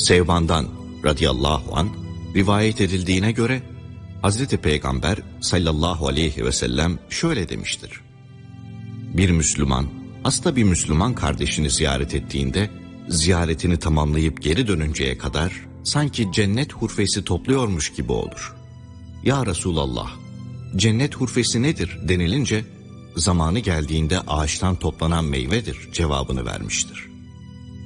Sevban'dan radıyallahu an rivayet edildiğine göre Hazreti Peygamber sallallahu aleyhi ve sellem şöyle demiştir: Bir Müslüman hasta bir Müslüman kardeşini ziyaret ettiğinde ziyaretini tamamlayıp geri dönünceye kadar sanki cennet hurfesi topluyormuş gibi olur. Ya Resulallah, cennet hurfesi nedir denilince zamanı geldiğinde ağaçtan toplanan meyvedir cevabını vermiştir.